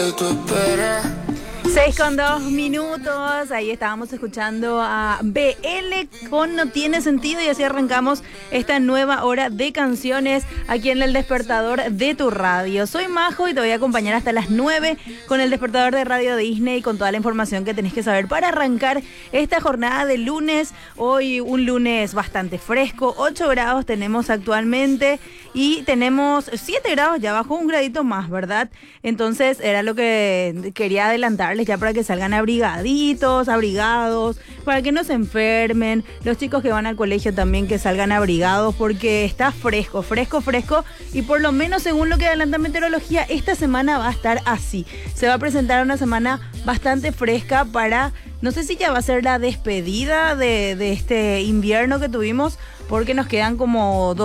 6:02. Ahí estábamos escuchando a BL con No Tiene Sentido y así arrancamos esta nueva hora de canciones aquí en El Despertador de tu radio. Soy Majo y te voy a acompañar hasta las 9 con El Despertador de Radio Disney y con toda la información que tenés que saber para arrancar esta jornada de lunes. Hoy un lunes bastante fresco, 8 grados tenemos actualmente y tenemos 7 grados, ya bajó un gradito más, ¿verdad? Entonces era lo que quería adelantarles ya para que salgan abrigaditos, abrigados, para que no se enfermen. Los chicos que van al colegio también que salgan abrigados porque está fresco, fresco, fresco y por lo menos según lo que adelanta meteorología, esta semana va a estar así. Se va a presentar una semana bastante fresca para, no sé si ya va a ser la despedida de este invierno que tuvimos porque nos quedan como